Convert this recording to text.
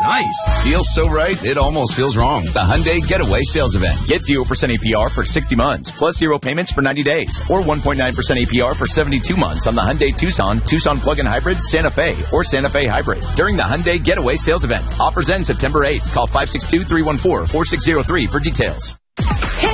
Nice. Deal so right, it almost feels wrong. The Hyundai Getaway Sales Event. Get 0% APR for 60 months, plus 0 payments for 90 days, or 1.9% APR for 72 months on the Hyundai Tucson, Tucson Plug-in Hybrid, Santa Fe, or Santa Fe Hybrid. During the Hyundai Getaway Sales Event. Offers end September 8th. Call 562-314-4603 for details.